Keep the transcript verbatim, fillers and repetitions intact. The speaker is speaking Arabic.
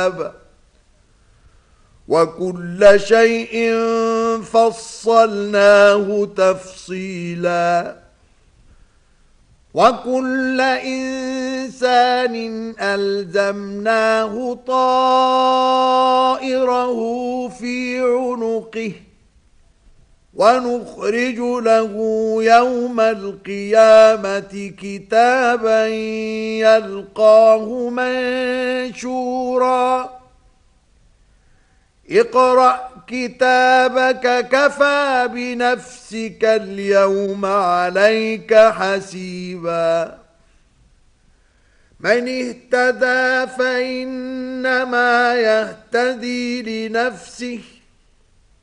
كتاب وكل شيء فصلناه تفصيلا وكل إنسان ألزمناه طائره في عنقه ونخرج له يوم القيامة كتابا يلقاه منشورا اقرأ كتابك كفى بنفسك اليوم عليك حسيبا من اهتدى فإنما يهتدي لنفسه